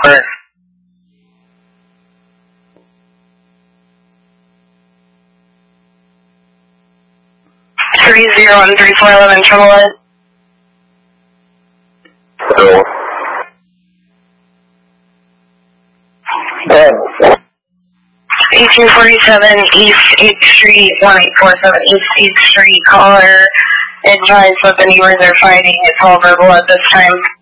Copper. 30-3411 Trumbull. Hello. 1847 East 8th Street, 1847 East 8th Street. Caller advised that the neighbors are fighting. It's all verbal at this time.